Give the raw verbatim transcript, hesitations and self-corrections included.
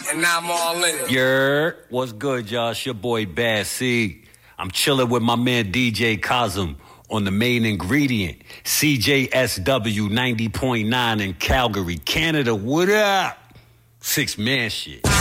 and now I'm all in it. Yer, what's good, y'all? It's your boy Bad C. I'm chilling with my man D J Cosm on the main ingredient, C J S W ninety point nine in Calgary, Canada. What up? Six man shit.